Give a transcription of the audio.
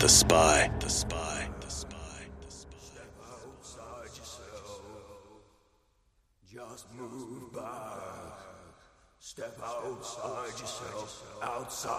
The Spy. Outside yourself. Just move back. Step outside yourself. Outside.